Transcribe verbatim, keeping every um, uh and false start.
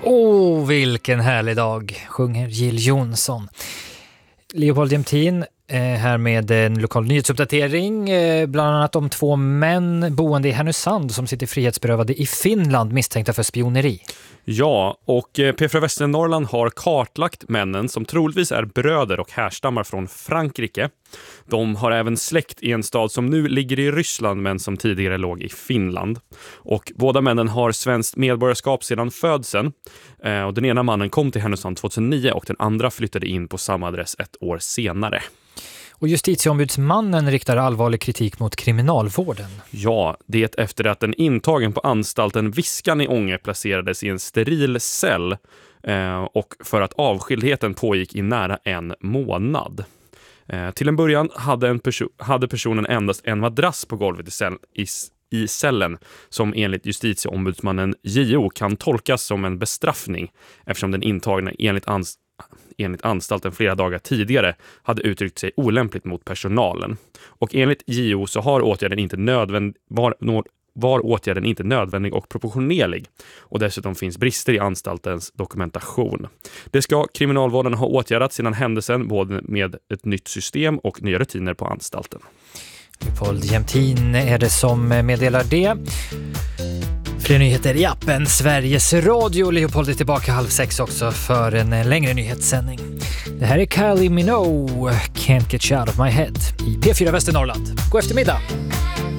Åh, oh, vilken härlig dag, sjunger Jill Johnson. Leopold Jämtin eh, här med en lokal nyhetsuppdatering, eh, bland annat om två män boende i Härnösand som sitter frihetsberövade i Finland misstänkta för spioneri. Ja, och P fyra Västernorrland har kartlagt männen som troligtvis är bröder och härstammar från Frankrike. De har även släkt i en stad som nu ligger i Ryssland men som tidigare låg i Finland. Och båda männen har svenskt medborgarskap sedan födseln. Eh, och den ena mannen kom till Härnösand tjugohundranio och den andra flyttade in på samma adress ett år senare. Och justitieombudsmannen riktar allvarlig kritik mot kriminalvården. Ja, det efter att en intagen på anstalten Viskan i Ånge placerades i en steril cell eh, och för att avskildheten pågick i nära en månad. Eh, till en början hade, en perso- hade personen endast en madrass på golvet i, cell- i, i cellen som enligt justitieombudsmannen J O kan tolkas som en bestraffning eftersom den intagna enligt ans- enligt anstalten flera dagar tidigare hade uttryckt sig olämpligt mot personalen. Och enligt J O så har åtgärden inte nödvänd- var, var åtgärden inte nödvändig och proportionerlig. Och dessutom finns brister i anstaltens dokumentation. Det ska kriminalvården ha åtgärdat sedan händelsen både med ett nytt system och nya rutiner på anstalten. Leopold Jämtin är det som meddelar det. Fler nyheter i appen Sveriges Radio. Leopold är tillbaka halv sex också för en längre nyhetssändning. Det här är Kylie Minogue, Can't Get You Out of My Head i P fyra Västernorrland. God eftermiddag!